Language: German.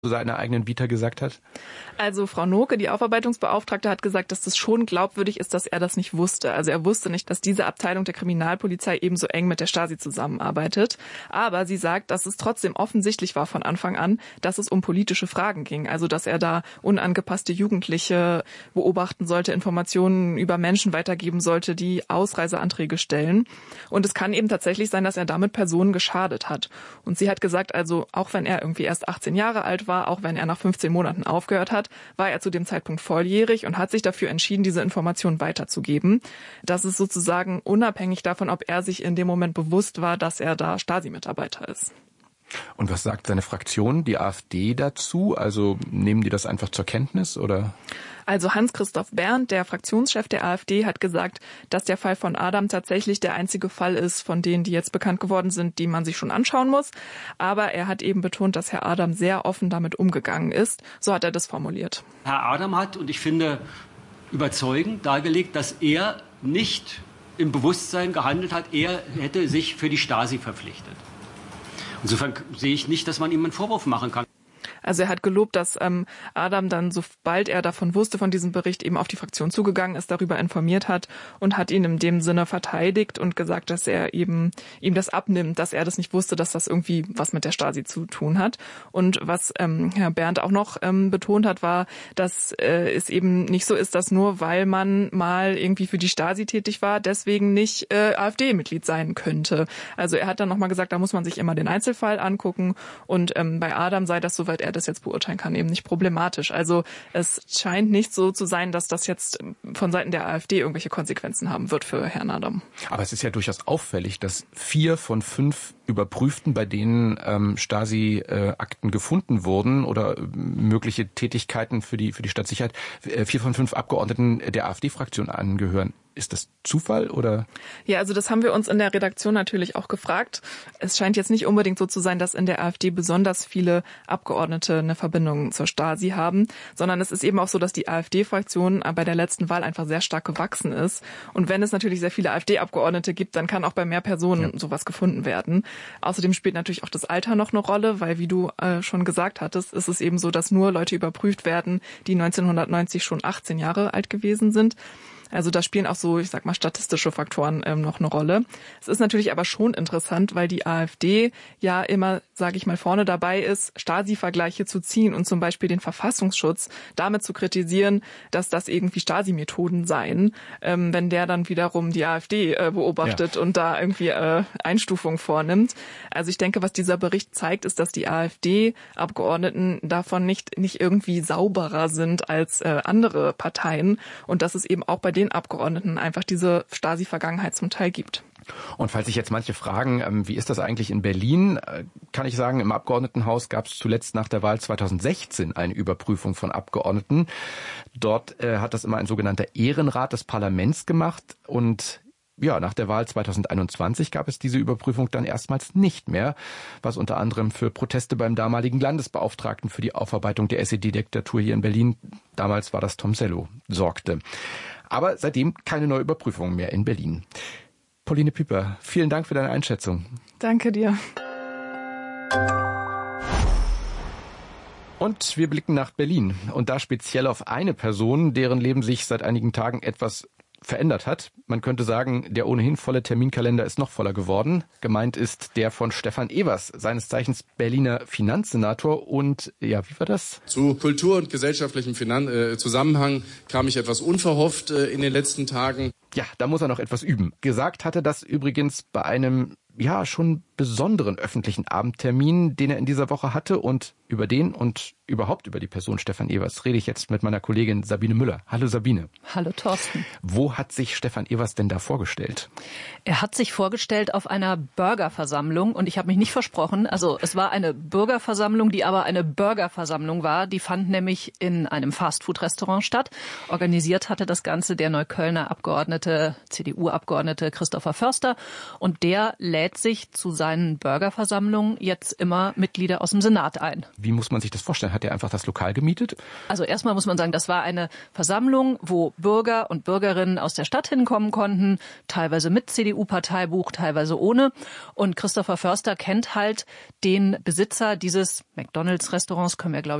seiner eigenen Vita gesagt hat? Also Frau Noke, die Aufarbeitungsbeauftragte, hat gesagt, dass das schon glaubwürdig ist, dass er das nicht wusste. Also er wusste nicht, dass diese Abteilung der Kriminalpolizei ebenso eng mit der Stasi zusammenarbeitet. Aber sie sagt, dass es trotzdem offensichtlich war von Anfang an, dass es um politische Fragen ging. Also dass er da unangepasste Jugendliche beobachten sollte, Informationen über Menschen weitergeben sollte, die Ausreiseanträge stellen. Und es kann eben tatsächlich sein, dass er damit Personen geschadet hat. Und sie hat gesagt, also auch wenn er irgendwie erst 18 Jahre alt war, auch wenn er nach 15 Monaten aufgehört hat, war er zu dem Zeitpunkt volljährig und hat sich dafür entschieden, diese Informationen weiterzugeben. Das ist sozusagen unabhängig davon, ob er sich in dem Moment bewusst war, dass er da Stasi-Mitarbeiter ist. Und was sagt seine Fraktion, die AfD, dazu? Also nehmen die das einfach zur Kenntnis, oder? Also Hans-Christoph Berndt, der Fraktionschef der AfD, hat gesagt, dass der Fall von Adam tatsächlich der einzige Fall ist, von denen, die jetzt bekannt geworden sind, die man sich schon anschauen muss. Aber er hat eben betont, dass Herr Adam sehr offen damit umgegangen ist. So hat er das formuliert. Herr Adam hat, und ich finde überzeugend, dargelegt, dass er nicht im Bewusstsein gehandelt hat, er hätte sich für die Stasi verpflichtet. Insofern sehe ich nicht, dass man ihm einen Vorwurf machen kann. Also er hat gelobt, dass Adam dann, sobald er davon wusste, von diesem Bericht, eben auf die Fraktion zugegangen ist, darüber informiert hat und hat ihn in dem Sinne verteidigt und gesagt, dass er eben ihm das abnimmt, dass er das nicht wusste, dass das irgendwie was mit der Stasi zu tun hat. Und was Herr Berndt auch noch betont hat, war, dass es eben nicht so ist, dass nur weil man mal irgendwie für die Stasi tätig war, deswegen nicht AfD-Mitglied sein könnte. Also er hat dann nochmal gesagt, da muss man sich immer den Einzelfall angucken und bei Adam sei das, soweit er das jetzt beurteilen kann, eben nicht problematisch. Also es scheint nicht so zu sein, dass das jetzt von Seiten der AfD irgendwelche Konsequenzen haben wird für Herrn Adam. Aber es ist ja durchaus auffällig, dass 4 von 5 Überprüften, bei denen Stasi-Akten gefunden wurden oder mögliche Tätigkeiten für die Staatssicherheit, 4 von 5 Abgeordneten der AfD-Fraktion angehören. Ist das Zufall oder? Ja, also das haben wir uns in der Redaktion natürlich auch gefragt. Es scheint jetzt nicht unbedingt so zu sein, dass in der AfD besonders viele Abgeordnete eine Verbindung zur Stasi haben, sondern es ist eben auch so, dass die AfD-Fraktion bei der letzten Wahl einfach sehr stark gewachsen ist. Und wenn es natürlich sehr viele AfD-Abgeordnete gibt, dann kann auch bei mehr Personen sowas gefunden werden. Außerdem spielt natürlich auch das Alter noch eine Rolle, weil, wie du schon gesagt hattest, ist es eben so, dass nur Leute überprüft werden, die 1990 schon 18 Jahre alt gewesen sind. Also da spielen auch so, ich sag mal, statistische Faktoren noch eine Rolle. Es ist natürlich aber schon interessant, weil die AfD ja immer, sage ich mal, vorne dabei ist, Stasi-Vergleiche zu ziehen und zum Beispiel den Verfassungsschutz damit zu kritisieren, dass das irgendwie Stasi-Methoden seien, wenn der dann wiederum die AfD beobachtet und da irgendwie Einstufung vornimmt. Also ich denke, was dieser Bericht zeigt, ist, dass die AfD-Abgeordneten davon nicht irgendwie sauberer sind als andere Parteien und dass es eben auch bei den Abgeordneten einfach diese Stasi-Vergangenheit zum Teil gibt. Und falls sich jetzt manche fragen, wie ist das eigentlich in Berlin, kann ich sagen, im Abgeordnetenhaus gab es zuletzt nach der Wahl 2016 eine Überprüfung von Abgeordneten. Dort hat das immer ein sogenannter Ehrenrat des Parlaments gemacht und ja, nach der Wahl 2021 gab es diese Überprüfung dann erstmals nicht mehr, was unter anderem für Proteste beim damaligen Landesbeauftragten für die Aufarbeitung der SED-Diktatur hier in Berlin, damals war das Tom Sello, sorgte. Aber seitdem keine neue Überprüfung mehr in Berlin. Pauline Pieper, vielen Dank für deine Einschätzung. Danke dir. Und wir blicken nach Berlin und da speziell auf eine Person, deren Leben sich seit einigen Tagen etwas verändert hat. Man könnte sagen, der ohnehin volle Terminkalender ist noch voller geworden. Gemeint ist der von Stefan Evers, seines Zeichens Berliner Finanzsenator. Und ja, wie war das? Zu Kultur- und gesellschaftlichem Zusammenhang kam ich etwas unverhofft in den letzten Tagen. Ja, da muss er noch etwas üben. Gesagt hatte das übrigens bei einem schon besonderen öffentlichen Abendtermin, den er in dieser Woche hatte. Und über den und überhaupt über die Person Stefan Evers rede ich jetzt mit meiner Kollegin Sabine Müller. Hallo Sabine. Hallo Thorsten. Wo hat sich Stefan Evers denn da vorgestellt? Er hat sich vorgestellt auf einer Bürgerversammlung und ich habe mich nicht versprochen. Also es war eine Bürgerversammlung, die aber eine Burgerversammlung war. Die fand nämlich in einem Fastfood-Restaurant statt. Organisiert hatte das Ganze der Neuköllner CDU-Abgeordnete Christopher Förster und der lädt sich zu seinem seinen Burgerversammlungen jetzt immer Mitglieder aus dem Senat ein. Wie muss man sich das vorstellen? Hat er einfach das Lokal gemietet? Also erstmal muss man sagen, das war eine Versammlung, wo Bürger und Bürgerinnen aus der Stadt hinkommen konnten, teilweise mit CDU-Parteibuch, teilweise ohne. Und Christopher Förster kennt halt den Besitzer dieses McDonald's-Restaurants, können wir, glaube ich,